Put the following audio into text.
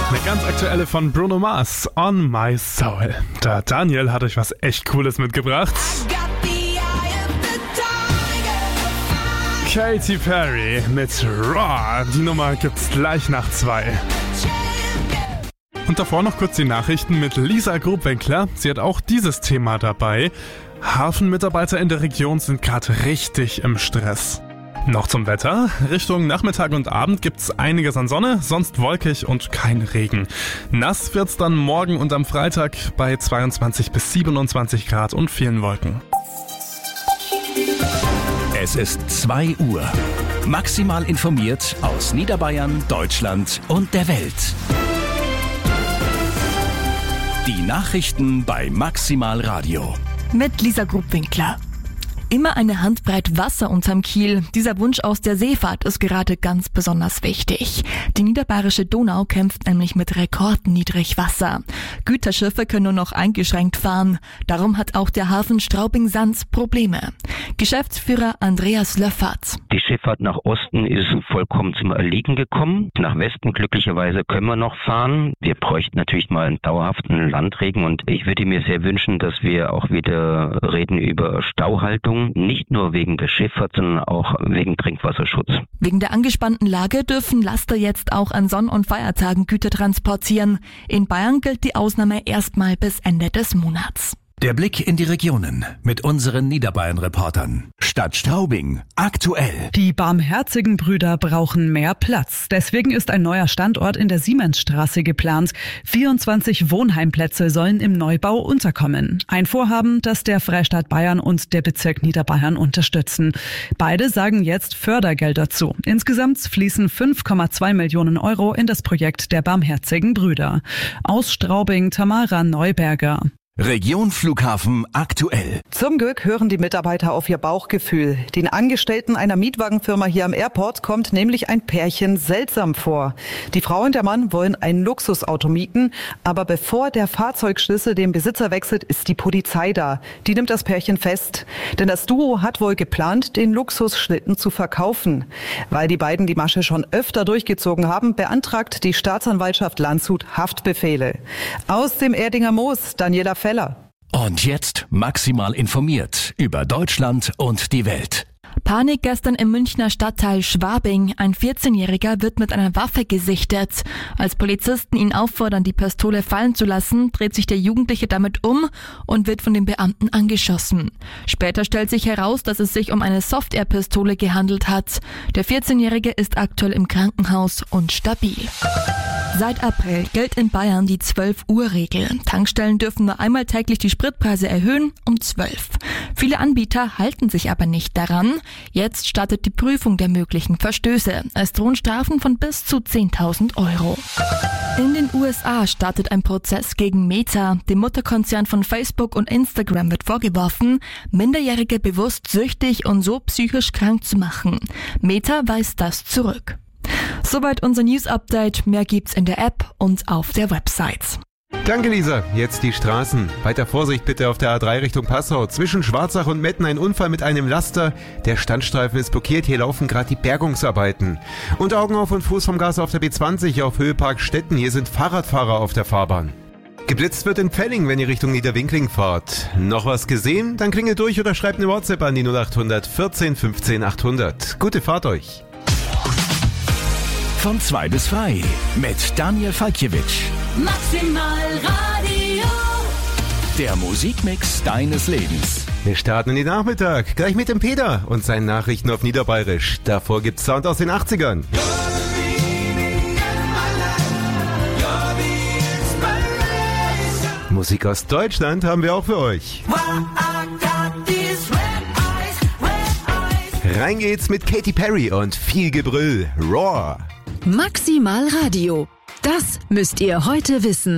Eine ganz aktuelle von Bruno Mars, On My Soul. Der Daniel hat euch was echt Cooles mitgebracht. Katy Perry mit Raw. Die Nummer gibt's gleich nach 2. Und davor noch kurz die Nachrichten mit Lisa Grubwinkler. Sie hat auch dieses Thema dabei. Hafenmitarbeiter in der Region sind gerade richtig im Stress. Noch zum Wetter. Richtung Nachmittag und Abend gibt's einiges an Sonne, sonst wolkig und kein Regen. Nass wird's dann morgen und am Freitag bei 22 bis 27 Grad und vielen Wolken. Es ist 2 Uhr. Maximal informiert aus Niederbayern, Deutschland und der Welt. Die Nachrichten bei Maximal Radio. Mit Lisa Grubwinkler. Immer eine Handbreit Wasser unterm Kiel. Dieser Wunsch aus der Seefahrt ist gerade ganz besonders wichtig. Die niederbayerische Donau kämpft nämlich mit Rekordniedrigwasser. Güterschiffe können nur noch eingeschränkt fahren. Darum hat auch der Hafen Straubing-Sands Probleme. Geschäftsführer Andreas Löffert. Die Schifffahrt nach Osten ist vollkommen zum Erliegen gekommen. Nach Westen glücklicherweise können wir noch fahren. Wir bräuchten natürlich mal einen dauerhaften Landregen und ich würde mir sehr wünschen, dass wir auch wieder reden über Stauhaltung. Nicht nur wegen der Schifffahrt, sondern auch wegen Trinkwasserschutz. Wegen der angespannten Lage dürfen Laster jetzt auch an Sonn- und Feiertagen Güter transportieren. In Bayern gilt die Ausnahme erstmal bis Ende des Monats. Der Blick in die Regionen mit unseren Niederbayern-Reportern. Stadt Straubing, aktuell. Die Barmherzigen Brüder brauchen mehr Platz. Deswegen ist ein neuer Standort in der Siemensstraße geplant. 24 Wohnheimplätze sollen im Neubau unterkommen. Ein Vorhaben, das der Freistaat Bayern und der Bezirk Niederbayern unterstützen. Beide sagen jetzt Fördergelder zu. Insgesamt fließen 5,2 Millionen Euro in das Projekt der Barmherzigen Brüder. Aus Straubing Tamara Neuberger. Region Flughafen aktuell. Zum Glück hören die Mitarbeiter auf ihr Bauchgefühl. Den Angestellten einer Mietwagenfirma hier am Airport kommt nämlich ein Pärchen seltsam vor. Die Frau und der Mann wollen ein Luxusauto mieten, aber bevor der Fahrzeugschlüssel den Besitzer wechselt, ist die Polizei da. Die nimmt das Pärchen fest. Denn das Duo hat wohl geplant, den Luxusschlitten zu verkaufen. Weil die beiden die Masche schon öfter durchgezogen haben, beantragt die Staatsanwaltschaft Landshut Haftbefehle. Aus dem Erdinger Moos, Daniela Feller. Und jetzt maximal informiert über Deutschland und die Welt. Panik gestern im Münchner Stadtteil Schwabing. Ein 14-Jähriger wird mit einer Waffe gesichtet. Als Polizisten ihn auffordern, die Pistole fallen zu lassen, dreht sich der Jugendliche damit um und wird von den Beamten angeschossen. Später stellt sich heraus, dass es sich um eine Soft-Air-Pistole gehandelt hat. Der 14-Jährige ist aktuell im Krankenhaus und stabil. Seit April gilt in Bayern die 12-Uhr-Regel. Tankstellen dürfen nur einmal täglich die Spritpreise erhöhen, um 12. Viele Anbieter halten sich aber nicht daran. Jetzt startet die Prüfung der möglichen Verstöße. Es drohen Strafen von bis zu 10.000 Euro. In den USA startet ein Prozess gegen Meta. Dem Mutterkonzern von Facebook und Instagram wird vorgeworfen, Minderjährige bewusst süchtig und so psychisch krank zu machen. Meta weist das zurück. Soweit unser News-Update. Mehr gibt's in der App und auf der Website. Danke, Lisa. Jetzt die Straßen. Weiter Vorsicht bitte auf der A3 Richtung Passau. Zwischen Schwarzach und Metten ein Unfall mit einem Laster. Der Standstreifen ist blockiert. Hier laufen gerade die Bergungsarbeiten. Und Augen auf und Fuß vom Gas auf der B20 auf Höhepark Stetten. Hier sind Fahrradfahrer auf der Fahrbahn. Geblitzt wird in Pfelling, wenn ihr Richtung Niederwinkling fahrt. Noch was gesehen? Dann klingelt durch oder schreibt eine WhatsApp an die 0800 14 15 800. Gute Fahrt euch. Von 2 bis frei mit Daniel Falkiewicz. Maximal Radio. Der Musikmix deines Lebens. Wir starten in den Nachmittag, gleich mit dem Peter und seinen Nachrichten auf Niederbayerisch. Davor gibt's Sound aus den 80ern. Musik aus Deutschland haben wir auch für euch. Rein geht's mit Katy Perry und viel Gebrüll. Roar. Maximal Radio. Das müsst ihr heute wissen.